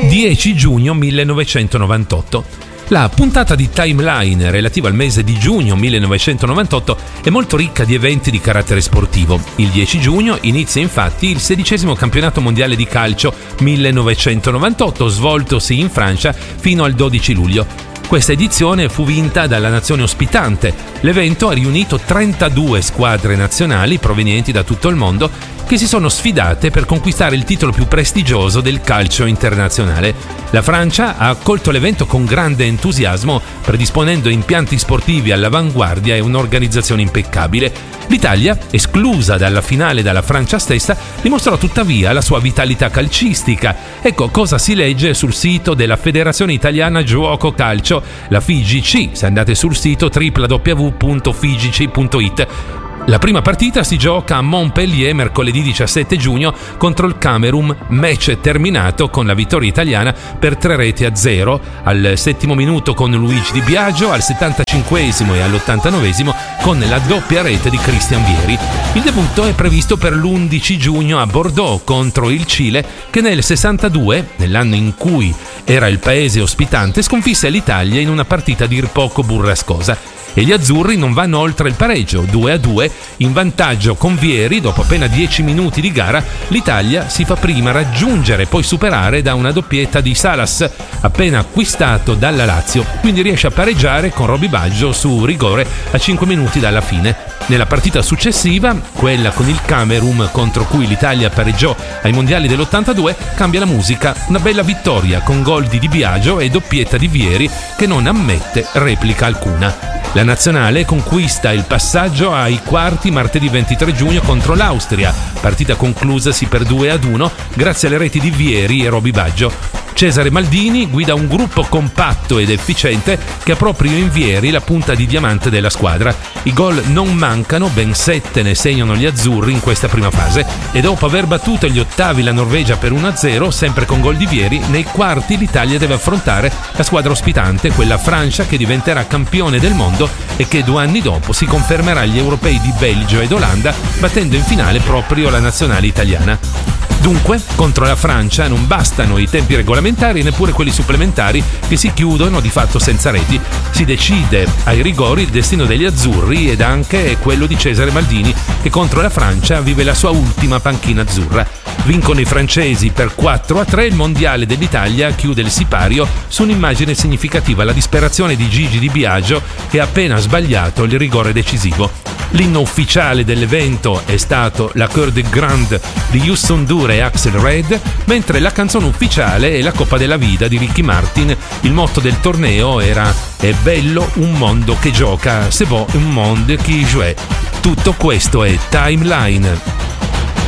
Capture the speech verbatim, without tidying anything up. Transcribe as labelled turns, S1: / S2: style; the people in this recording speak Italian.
S1: dieci giugno millenovecentonovantotto. La puntata di Timeline relativa al mese di giugno millenovecentonovantotto è molto ricca di eventi di carattere sportivo. Il dieci giugno inizia infatti il sedicesimo campionato mondiale di calcio millenovecentonovantotto, svoltosi in Francia fino al dodici luglio. Questa edizione fu vinta dalla nazione ospitante. L'evento ha riunito trentadue squadre nazionali provenienti da tutto il mondo che si sono sfidate per conquistare il titolo più prestigioso del calcio internazionale. La Francia ha accolto l'evento con grande entusiasmo, predisponendo impianti sportivi all'avanguardia e un'organizzazione impeccabile. L'Italia, esclusa dalla finale dalla Francia stessa, dimostrò tuttavia la sua vitalità calcistica. Ecco cosa si legge sul sito della Federazione Italiana Giuoco Calcio, la F I G C, se andate sul sito w w w punto f i g c punto i t. La prima partita si gioca a Montpellier mercoledì diciassette giugno contro il Camerun, match terminato con la vittoria italiana per tre reti a zero, al settimo minuto con Luigi Di Biagio, al settantacinquesimo e all'ottantanovesimo con la doppia rete di Christian Vieri. Il debutto è previsto per l'undici giugno a Bordeaux contro il Cile, che nel sessantadue, nell'anno in cui era il paese ospitante, sconfisse l'Italia in una partita a dir poco burrascosa. E gli azzurri non vanno oltre il pareggio, due a due, in vantaggio con Vieri. Dopo appena dieci minuti di gara, l'Italia si fa prima raggiungere e poi superare da una doppietta di Salas, appena acquistato dalla Lazio, quindi riesce a pareggiare con Roby Baggio su rigore a cinque minuti dalla fine. Nella partita successiva, quella con il Camerun contro cui l'Italia pareggiò ai mondiali dell'ottantadue, cambia la musica, una bella vittoria con gol di Di Biagio e doppietta di Vieri che non ammette replica alcuna. La nazionale conquista il passaggio ai quarti martedì ventitré giugno contro l'Austria, partita conclusasi per due ad uno grazie alle reti di Vieri e Roby Baggio. Cesare Maldini guida un gruppo compatto ed efficiente che ha proprio in Vieri la punta di diamante della squadra. I gol non mancano, ben sette ne segnano gli azzurri in questa prima fase e dopo aver battuto agli ottavi la Norvegia per uno a zero, sempre con gol di Vieri, nei quarti l'Italia deve affrontare la squadra ospitante, quella Francia, che diventerà campione del mondo e che due anni dopo si confermerà agli europei di Belgio ed Olanda, battendo in finale proprio la nazionale italiana. Dunque, contro la Francia non bastano i tempi regolamentari e neppure quelli supplementari, che si chiudono di fatto senza reti. Si decide ai rigori il destino degli azzurri ed anche quello di Cesare Maldini, che contro la Francia vive la sua ultima panchina azzurra. Vincono i francesi per quattro a tre, il mondiale dell'Italia chiude il sipario su un'immagine significativa, la disperazione di Gigi Di Biagio che ha appena sbagliato il rigore decisivo. L'inno ufficiale dell'evento è stato la Coeur de Grande di Youssou N'Dour e Axel Red, mentre la canzone ufficiale è la Coppa della Vida di Ricky Martin. Il motto del torneo era "È bello un mondo che gioca, c'est beau un monde qui joue". Tutto questo è Timeline.